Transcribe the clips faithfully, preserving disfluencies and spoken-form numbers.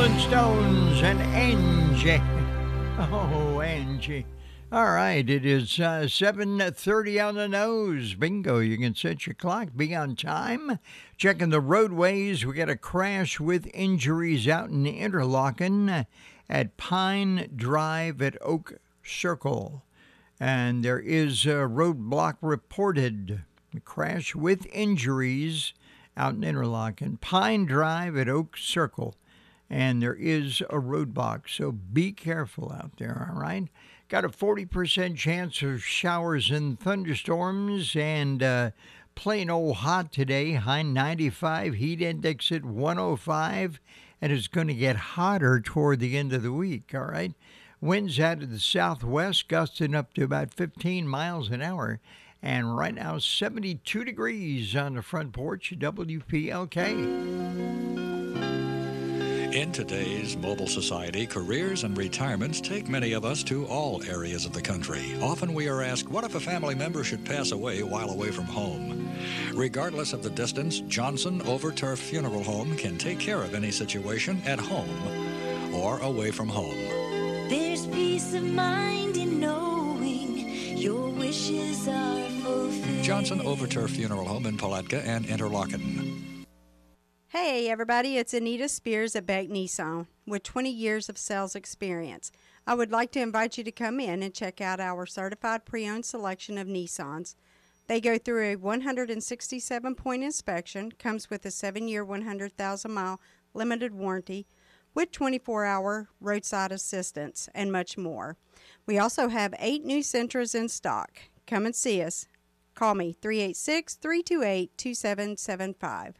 Rolling Stones and Angie. Oh, Angie. All right, it is uh, seven thirty on the nose. Bingo, you can set your clock, be on time. Checking the roadways, we got a crash with injuries out in Interlaken at Pine Drive at Oak Circle. And there is a roadblock reported. A crash with injuries out in Interlaken. Pine Drive at Oak Circle. And there is a roadblock, so be careful out there, all right? Got a forty percent chance of showers and thunderstorms, and uh, plain old hot today, high ninety-five, heat index at one oh five, and it's going to get hotter toward the end of the week, all right? Winds out of the southwest, gusting up to about fifteen miles an hour, and right now seventy-two degrees on the front porch of W P L K. In today's mobile society, careers and retirements take many of us to all areas of the country. Often we are asked, what if a family member should pass away while away from home? Regardless of the distance, Johnson Overturf Funeral Home can take care of any situation at home or away from home. There's peace of mind in knowing your wishes are fulfilled. Johnson Overturf Funeral Home in Palatka and Interlaken. Hey everybody, it's Anita Spears at Beck Nissan with twenty years of sales experience. I would like to invite you to come in and check out our certified pre-owned selection of Nissans. They go through a one hundred sixty-seven point inspection, comes with a seven year, one hundred thousand mile limited warranty with twenty-four hour roadside assistance and much more. We also have eight new Sentras in stock. Come and see us. Call me three eight six, three two eight, two seven seven five.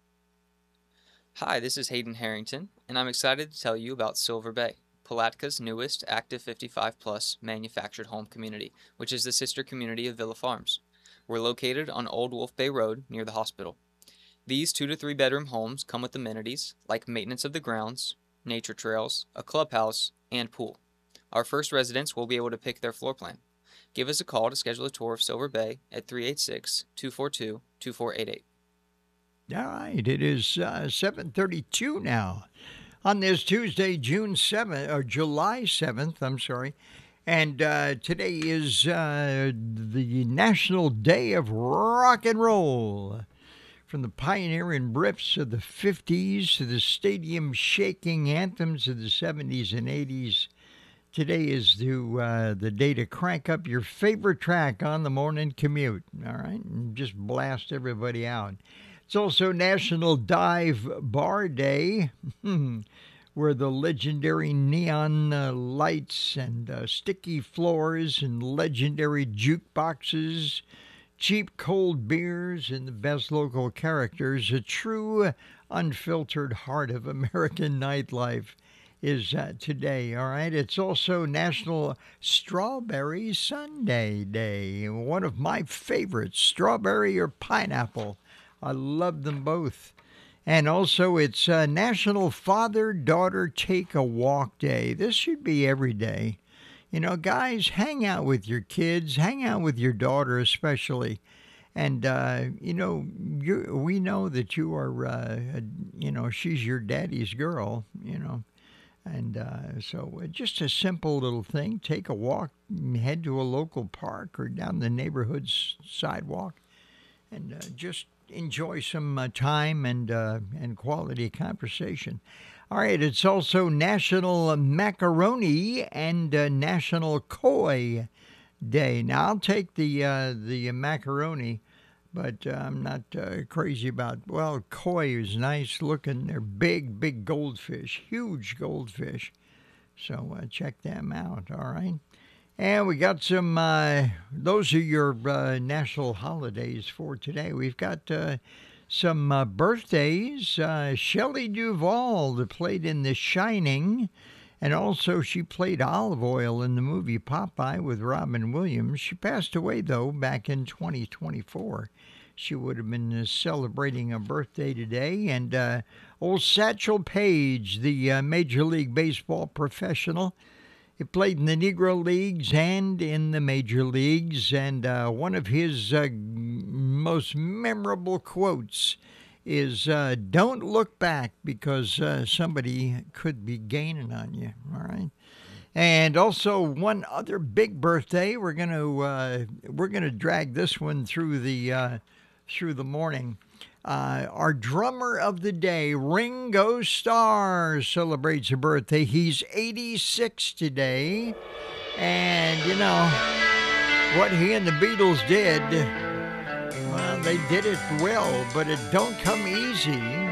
Hi, this is Hayden Harrington, and I'm excited to tell you about Silver Bay, Palatka's newest active fifty-five plus manufactured home community, which is the sister community of Villa Farms. We're located on Old Wolf Bay Road near the hospital. These two to three bedroom homes come with amenities like maintenance of the grounds, nature trails, a clubhouse, and pool. Our first residents will be able to pick their floor plan. Give us a call to schedule a tour of Silver Bay at three eight six, two four two, two four eight eight. All right, it is uh, seven thirty-two now on this Tuesday, June seventh, or July seventh, I'm sorry. And uh, today is uh, the National Day of Rock and Roll. From the pioneering riffs of the fifties to the stadium-shaking anthems of the seventies and eighties, today is the, uh, the day to crank up your favorite track on the morning commute, all right, and just blast everybody out. It's also National Dive Bar Day, where the legendary neon uh, lights and uh, sticky floors and legendary jukeboxes, cheap cold beers, and the best local characters, a true unfiltered heart of American nightlife is uh, today, all right? It's also National Strawberry Sundae Day, one of my favorites, strawberry or pineapple. I love them both. And also, it's uh, National Father-Daughter Take a Walk Day. This should be every day. You know, guys, hang out with your kids. Hang out with your daughter especially. And, uh, you know, you, we know that you are, uh, you know, she's your daddy's girl, you know. And uh, so just a simple little thing. Take a walk, head to a local park or down the neighborhood's sidewalk. And uh, just enjoy some uh, time and uh, and quality conversation. All right, it's also National Macaroni and uh, National Koi Day. Now, I'll take the uh, the macaroni, but uh, I'm not uh, crazy about, well, koi is nice looking. They're big, big goldfish, huge goldfish. So uh, check them out, all right? And we got some, uh, those are your uh, national holidays for today. We've got uh, some uh, birthdays. Uh, Shelley Duvall, that played in The Shining, and also she played Olive Oyl in the movie Popeye with Robin Williams. She passed away, though, back in twenty twenty-four. She would have been uh, celebrating a birthday today. And uh, old Satchel Paige, the uh, Major League Baseball professional, he played in the Negro Leagues and in the Major Leagues, and uh, one of his uh, most memorable quotes is uh, don't look back, because uh, somebody could be gaining on you. All right. And also one other big birthday. We're gonna uh, we're gonna drag this one through the uh, through the morning. Uh, our drummer of the day, Ringo Starr, celebrates a birthday. He's eighty-six today, and you know what he and the Beatles did. Well, they did it well, but it don't come easy.